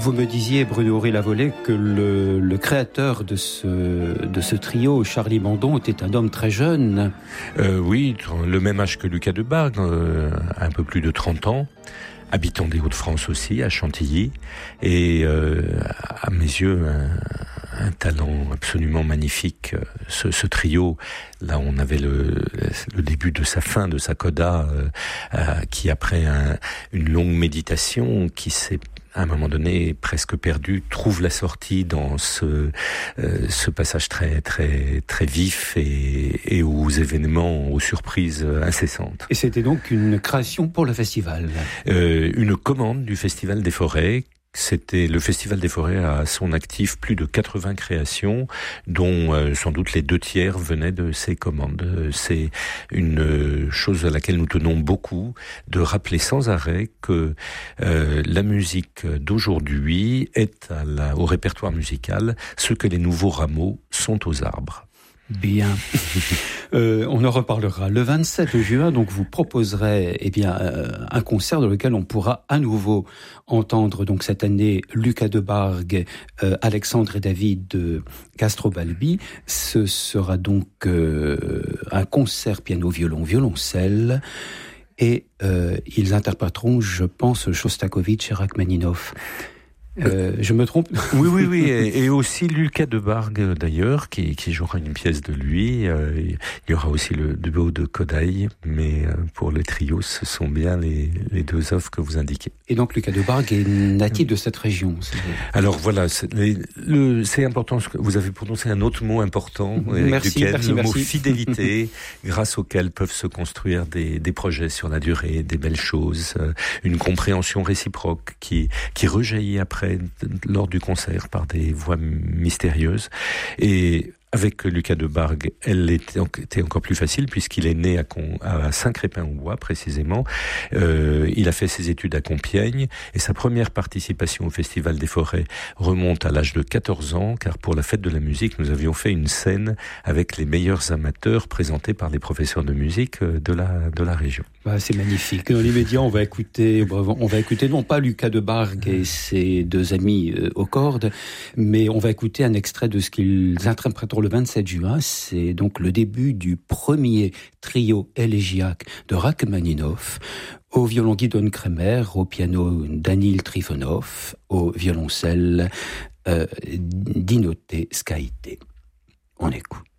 Vous me disiez, Bruno Henri-Lavolée, que le créateur de ce trio, Charlie Mandon, était un homme très jeune. Oui, le même âge que Lucas Debargue, un peu plus de 30 ans. Habitant des Hauts-de-France aussi, à Chantilly, et à mes yeux, un talent absolument magnifique. Ce trio, là on avait le début de sa fin, de sa coda, qui après une longue méditation, qui s'est à un moment donné presque perdu, trouve la sortie dans ce passage très très très vif et aux événements, aux surprises incessantes. Et c'était donc une création pour le festival. Une commande du Festival des Forêts. C'était le Festival des Forêts a à son actif plus de 80 créations, dont sans doute les 2/3 venaient de ces commandes. C'est une chose à laquelle nous tenons beaucoup, de rappeler sans arrêt que la musique d'aujourd'hui est au répertoire musical ce que les nouveaux rameaux sont aux arbres. Bien. On en reparlera. Le 27 juin, donc, vous proposerez, un concert dans lequel on pourra à nouveau entendre, donc, cette année, Lucas Debargue, Alexandre et David de Castrobalbi. Ce sera donc, un concert piano-violon, violoncelle. Et, ils interpréteront, je pense, Shostakovich et Rachmaninoff. Je me trompe? Oui. Et aussi Lucas Debargue, d'ailleurs, qui jouera une pièce de lui. Il y aura aussi le duo de Kodály, mais pour le trio, ce sont bien les deux offres que vous indiquez. Et donc Lucas Debargue est natif de cette région. Alors voilà, c'est important. Vous avez prononcé un autre mot important, merci, le mot fidélité, grâce auquel peuvent se construire des projets sur la durée, des belles choses, une compréhension réciproque qui rejaillit après lors du concert par des voix mystérieuses. Et avec Lucas Debargue, elle était encore plus facile puisqu'il est né à Saint-Crépin-aux-Bois précisément. Il a fait ses études à Compiègne et sa première participation au Festival des Forêts remonte à l'âge de 14 ans, car pour la fête de la musique, nous avions fait une scène avec les meilleurs amateurs présentés par les professeurs de musique de la région. C'est magnifique. Dans l'immédiat, on va écouter non pas Lucas Debargue et ses deux amis aux cordes, mais on va écouter un extrait de ce qu'ils interpréteront le 27 juin. C'est donc le début du premier trio élégiaque de Rachmaninoff. Au violon Guidon Kremer, au piano Danil Trifonov, au violoncelle Dinoté Skaïté. On écoute.